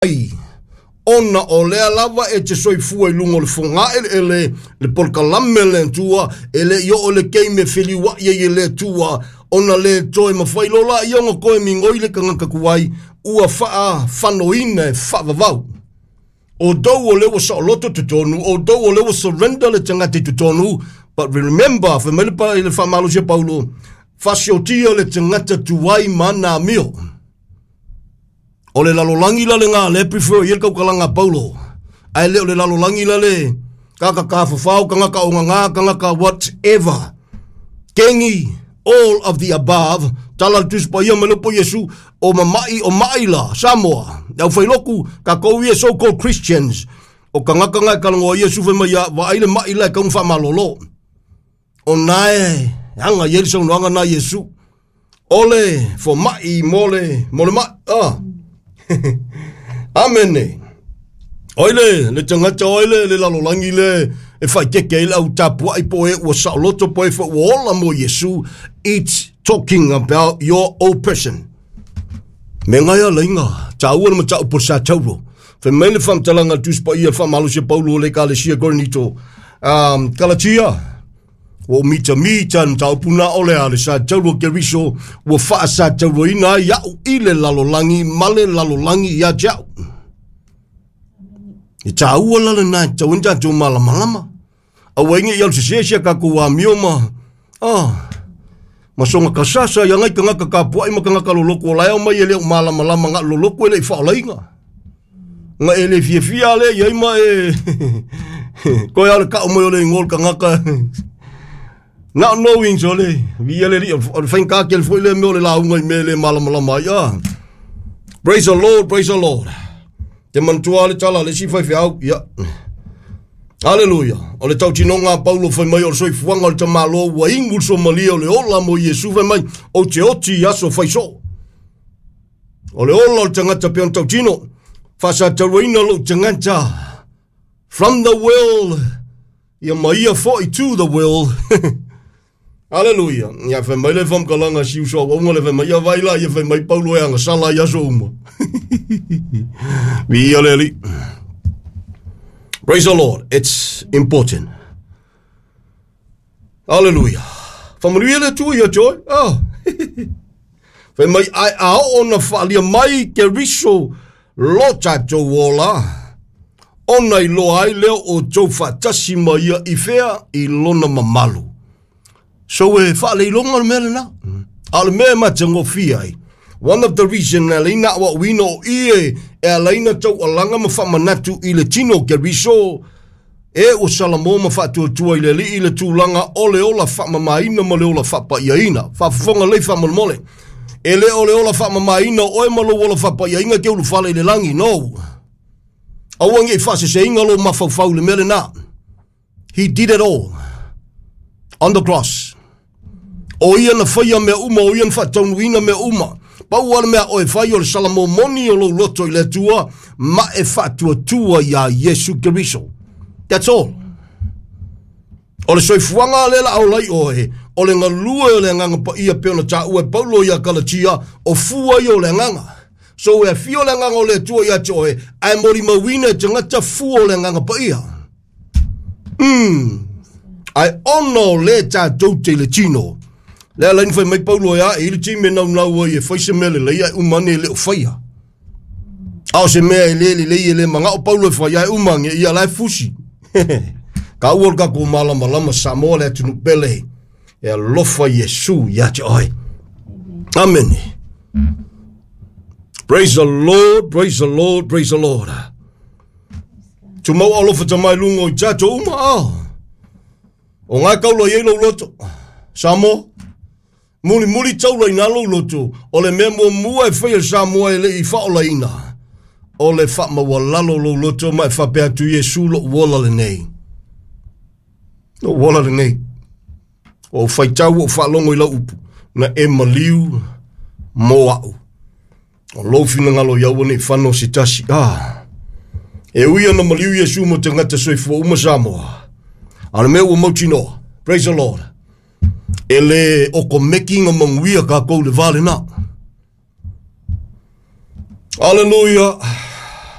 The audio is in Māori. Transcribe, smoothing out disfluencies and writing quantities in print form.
ai ona o lea lava e te soifua i lungo le fonga le polkalame le tua ele yo o le keime whiliwa i le tua ona le toe mawhailola i onga koe mingoi le kangaka kuai ua faa whanoina e whaavavau. O dou o lewa sa loto tutonu, o dou o lewa surrender le tangati tutonu, but remember, whamelipa i le whamalo sia Paulo, whasiotia le tangata tuai mana mio. O le lalolangi la le ngā le prefer i kau kalanga Paulo. Ai leo le lalolangi la le kaka ka whawhau, kangaka o ngā, kangaka whatever. Kengi, all of the above, tala tuspa ia melopo Yesu, o mamai o maila, Samoa. Au whailoku, ka kou ia so-called Christians, o kangaka ngai kalango Yesu whemaia, wa aile maila e kaung whamalolo. O nae, hanga Yesu nuanga na Yesu. Ole, for mai, mole mai, Amene. Oile, le tangata oile, le lalolangi le, e whai keke ile au tapua i poe, ua saoloto poe wha uola mo Yesu, it's talking about your old person. Me ngai a leinga, ta ua na matau por sa tauro. Whe mele whamtalanga tuspa ia whamalo se Paulo le ka le sia Korinito. Kalatia. Wo mita na tau puna ole ale sa tauro keriso, wo wha sa tauro ina iau ile lalolangi, male lalolangi ia jau. I ta ua lale nai, ta winta tu malama. A wengi iau se sesia ka kua mioma. Masonga kasasa ya ngai kangaka ka puai ma kangaka loloko lai o mai ele malama nga loloko ele fa lainga. Nga ele fia le yai ma ko ya ka mo le ngol kangaka. Not knowing so le vi ele o finka ke foi le mo le la ngai mele malama ya. Praise the Lord, praise the Lord. Te mantua le tala le si fai fiau ya. Hallelujah. O le tau tinonga Paulo fai mai o soi fuanga o le tamalo wa ingul so malia o le ola mo Yesu fai mai o te oti aso fai so. O le ola o le tangata pe on tau tino. Fasa tawaina lo tangata. From the will. Ia maia foi to the will. Hallelujah. Ia fai mai le fam kalanga siu so. Onga le fai mai ia vaila. Ia fai mai Paulo e anga sala ia so uma. Via leli. Praise the Lord. It's important. Hallelujah. Familia le tu ia joy. Fai mai ai ao ona whalia mai ke riso lo tato wola. Ona I lo ai leo o tau whatasi mai ia I whea I lona mamalu. So e whaale I longa mele na. Ale mea matango fiai. One of the reasons Elena what we know e Elena tau alanga ma whamanatu I le tino ke riso e o salamo ma whatu atua I le li I le tūlanga ole ola whamamaina ma le ola whapa iaina whafonga le whamalmole e le ole ola whamamaina oe malo ola whapa iaina ke ulu whale le langi no awangi I whase se inga lo mawhau le mele na he did it all on the cross o ia na whaia mea uma o ia na whataunuina mea uma Pau ala mea oe whai o le salamo moni o lo loto I le tua, ma e whatua tua ia Yesu Keriso. That's all. O le soifuanga le la au lai oe, o le ngalua o le nganga pa ia peona ta ue Paulo ia Kalatia, o fua I o le nganga. So e fio le nganga o le tua ia te oe, ai mori mawina te ngata fua o le nganga pa ia. Ai ono le ta doute le tino. Le lain fai mai Paulo ya I le time nau e fai se mele le ia umane le o faia. Ao se mea le manga o Paulo fai ia umange ia lai fusi. Ka uol ka ko malama Samoa le tunu pele. E lofa Yesu ya te oi. Amen. Praise the Lord, praise the Lord, praise the Lord. Tumau alofa tamai lungo I tato uma. O ngai kaulo yelo loto. Samoa. Muli taula ina lo loto. O le memo mua e whaia Samoa e le I whaola ina. O le whaama walalo lo loto mai whapea tu Yesu lo wala le nei. Lo wala le nei. O whaitau o whalongo I la upu. Na e maliu mo au. O lofina ngalo iau ane whano se tasi. E uia na maliu Yesu mo te ngata soifua uma Samoa. Ana mea ua mauti noa. Praise the Lord. Ele oko making a manguia ka kou le vale na. Hallelujah.